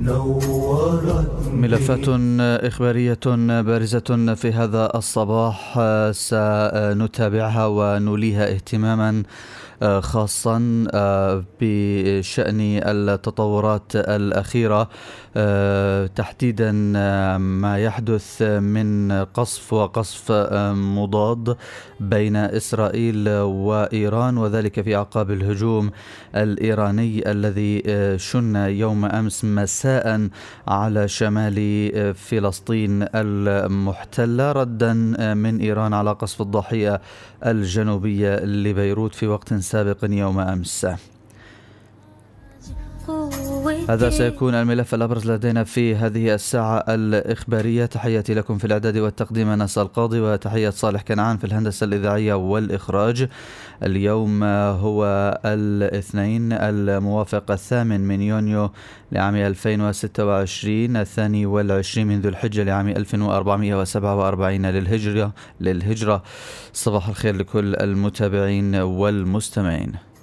ملفات إخبارية بارزة في هذا الصباح سنتابعها ونوليها اهتماما خاصا بشأن التطورات الأخيرة، تحديدا ما يحدث من قصف مضاد بين إسرائيل وإيران، وذلك في أعقاب الهجوم الإيراني الذي شن يوم أمس مساء على شمال فلسطين المحتلة، ردا من إيران على قصف الضاحية الجنوبية لبيروت في وقت سابق يوم أمس. هذا سيكون الملف الأبرز لدينا في هذه الساعة الإخبارية. تحياتي لكم في الإعداد والتقديم أنس القاضي، وتحية صالح كنعان في الهندسة الإذاعية والإخراج. اليوم هو الاثنين الموافق 8 من يونيو لعام 2026، 22 من ذو الحجة لعام 1447 للهجرة. صباح الخير لكل المتابعين والمستمعين.